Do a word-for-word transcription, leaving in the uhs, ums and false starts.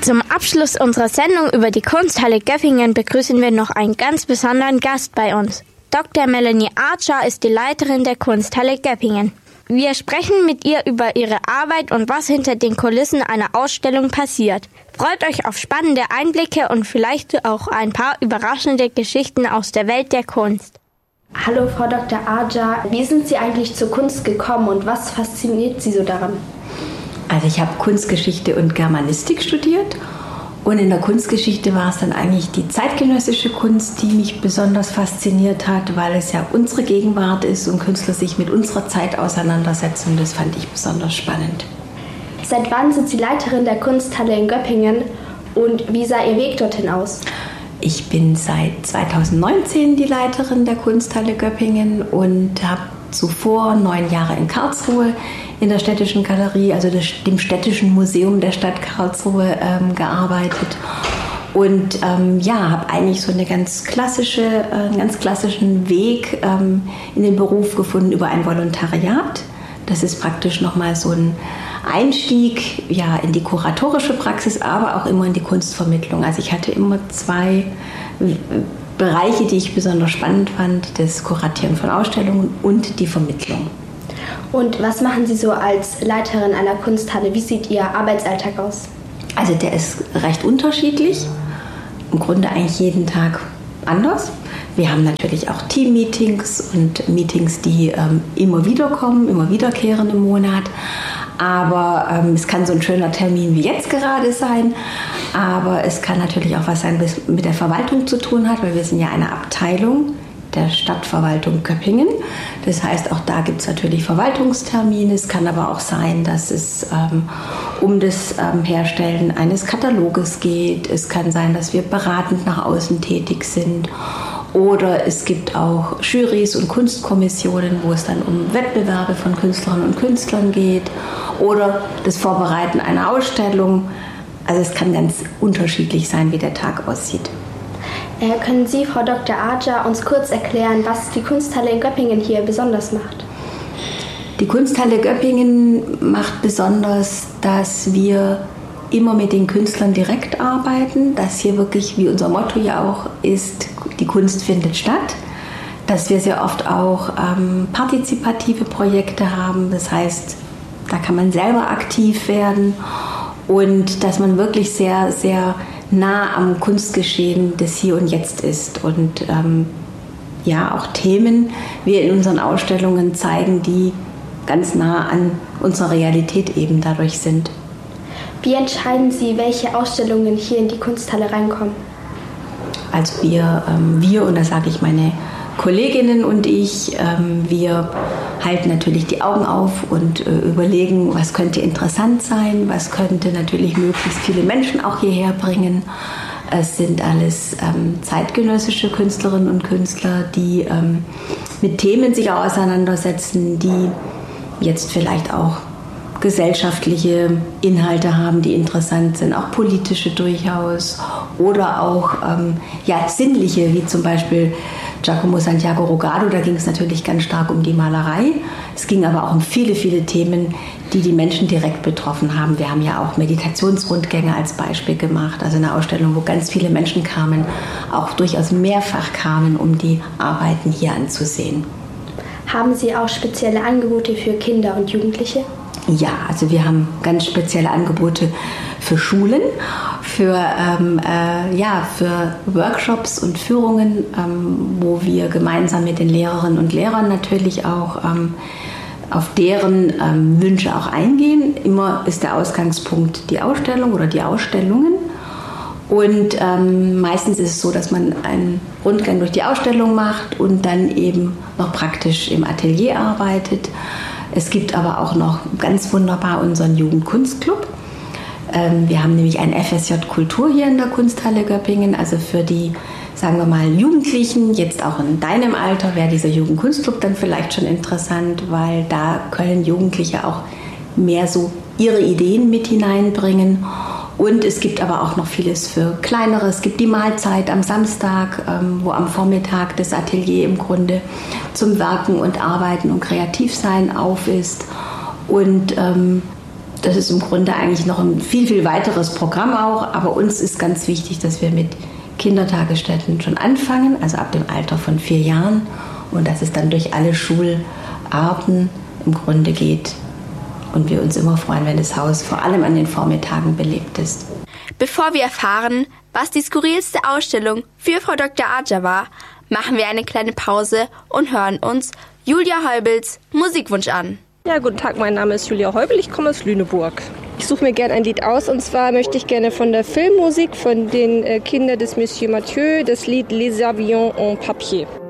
Zum Abschluss unserer Sendung über die Kunsthalle Göppingen begrüßen wir noch einen ganz besonderen Gast bei uns. Doktor Melanie Archer ist die Leiterin der Kunsthalle Göppingen. Wir sprechen mit ihr über ihre Arbeit und was hinter den Kulissen einer Ausstellung passiert. Freut euch auf spannende Einblicke und vielleicht auch ein paar überraschende Geschichten aus der Welt der Kunst. Hallo Frau Doktor Archer, wie sind Sie eigentlich zur Kunst gekommen und was fasziniert Sie so daran? Also ich habe Kunstgeschichte und Germanistik studiert und in der Kunstgeschichte war es dann eigentlich die zeitgenössische Kunst, die mich besonders fasziniert hat, weil es ja unsere Gegenwart ist und Künstler sich mit unserer Zeit auseinandersetzen und das fand ich besonders spannend. Seit wann sind Sie Leiterin der Kunsthalle in Göppingen und wie sah Ihr Weg dorthin aus? Ich bin seit zweitausendneunzehn die Leiterin der Kunsthalle Göppingen und habe zuvor neun Jahre in Karlsruhe in der Städtischen Galerie, also dem Städtischen Museum der Stadt Karlsruhe, ähm, gearbeitet. Und ähm, ja, habe eigentlich so eine ganz klassische, äh, einen ganz klassischen Weg ähm, in den Beruf gefunden über ein Volontariat. Das ist praktisch nochmal so ein Einstieg ja, in die kuratorische Praxis, aber auch immer in die Kunstvermittlung. Also ich hatte immer zwei Bereiche, die ich besonders spannend fand, das Kuratieren von Ausstellungen und die Vermittlung. Und was machen Sie so als Leiterin einer Kunsthalle? Wie sieht Ihr Arbeitsalltag aus? Also der ist recht unterschiedlich, im Grunde eigentlich jeden Tag anders. Wir haben natürlich auch Team-Meetings und Meetings, die ähm, immer wieder kommen, immer wiederkehren im Monat. Aber ähm, es kann so ein schöner Termin wie jetzt gerade sein. Aber es kann natürlich auch was sein, was mit der Verwaltung zu tun hat, weil wir sind ja eine Abteilung der Stadtverwaltung Göppingen. Das heißt, auch da gibt es natürlich Verwaltungstermine. Es kann aber auch sein, dass es ähm, um das ähm, Herstellen eines Kataloges geht. Es kann sein, dass wir beratend nach außen tätig sind. Oder es gibt auch Jurys und Kunstkommissionen, wo es dann um Wettbewerbe von Künstlerinnen und Künstlern geht. Oder das Vorbereiten einer Ausstellung. Also es kann ganz unterschiedlich sein, wie der Tag aussieht. Äh, können Sie, Frau Doktor Archer, uns kurz erklären, was die Kunsthalle in Göppingen hier besonders macht? Die Kunsthalle Göppingen macht besonders, dass wir immer mit den Künstlern direkt arbeiten, dass hier wirklich, wie unser Motto ja auch ist, die Kunst findet statt, dass wir sehr oft auch ähm, partizipative Projekte haben, das heißt, da kann man selber aktiv werden und dass man wirklich sehr, sehr nah am Kunstgeschehen des Hier und Jetzt ist und ähm, ja auch Themen wir in unseren Ausstellungen zeigen, die ganz nah an unserer Realität eben dadurch sind. Wie entscheiden Sie, welche Ausstellungen hier in die Kunsthalle reinkommen? Also wir, ähm, wir und da sage ich meine Kolleginnen und ich, ähm, wir halten natürlich die Augen auf und äh, überlegen, was könnte interessant sein, was könnte natürlich möglichst viele Menschen auch hierher bringen. Es sind alles ähm, zeitgenössische Künstlerinnen und Künstler, die ähm, mit Themen sich auseinandersetzen, die jetzt vielleicht auch gesellschaftliche Inhalte haben, die interessant sind, auch politische durchaus oder auch ähm, ja, sinnliche, wie zum Beispiel Giacomo Santiago Rogado, da ging es natürlich ganz stark um die Malerei. Es ging aber auch um viele, viele Themen, die die Menschen direkt betroffen haben. Wir haben ja auch Meditationsrundgänge als Beispiel gemacht, also eine Ausstellung, wo ganz viele Menschen kamen, auch durchaus mehrfach kamen, um die Arbeiten hier anzusehen. Haben Sie auch spezielle Angebote für Kinder und Jugendliche? Ja, also wir haben ganz spezielle Angebote für Schulen, für, ähm, äh, ja, für Workshops und Führungen, ähm, wo wir gemeinsam mit den Lehrerinnen und Lehrern natürlich auch ähm, auf deren ähm, Wünsche auch eingehen. Immer ist der Ausgangspunkt die Ausstellung oder die Ausstellungen. Und ähm, meistens ist es so, dass man einen Rundgang durch die Ausstellung macht und dann eben noch praktisch im Atelier arbeitet. Es gibt aber auch noch ganz wunderbar unseren Jugendkunstclub. Ähm, wir haben nämlich ein F S J Kultur hier in der Kunsthalle Göppingen, also für die, sagen wir mal, Jugendlichen, jetzt auch in deinem Alter, wäre dieser Jugendkunstclub dann vielleicht schon interessant, weil da können Jugendliche auch mehr so ihre Ideen mit hineinbringen. Und es gibt aber auch noch vieles für Kleinere. Es gibt die Mahlzeit am Samstag, ähm, wo am Vormittag das Atelier im Grunde zum Werken und Arbeiten und Kreativsein auf ist. Und ähm, Das ist im Grunde eigentlich noch ein viel, viel weiteres Programm auch. Aber uns ist ganz wichtig, dass wir mit Kindertagesstätten schon anfangen, also ab dem Alter von vier Jahren. Und dass es dann durch alle Schularten im Grunde geht. Und wir uns immer freuen, wenn das Haus vor allem an den Vormittagen belebt ist. Bevor wir erfahren, was die skurrilste Ausstellung für Frau Doktor Aja war, machen wir eine kleine Pause und hören uns Julia Heubels Musikwunsch an. Ja, guten Tag, mein Name ist Julia Heubel, ich komme aus Lüneburg. Ich suche mir gerne ein Lied aus und zwar möchte ich gerne von der Filmmusik von den äh, Kindern des Monsieur Mathieu das Lied Les Avions en Papier.